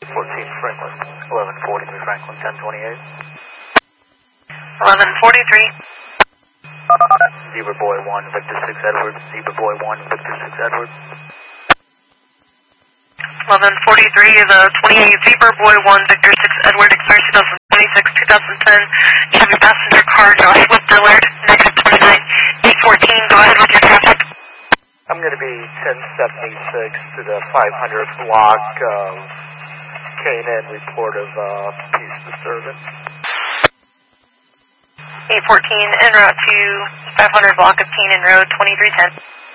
14 Franklin, 1143 Franklin, 1028. 1143. Zebra Boy 1, Victor 6 Edward, Zebra Boy 1, Victor 6 Edward. 1143, the 28 Zebra Boy 1, Victor 6 Edward, expires 2026, 2010, Chevy passenger car, Joshua Dillard, negative 29, 814, go ahead with your traffic. I'm going to be 1076 to the 500 block, K&N report of peace disturbance. 814, en route to 500 block of Keenan Road, 2310.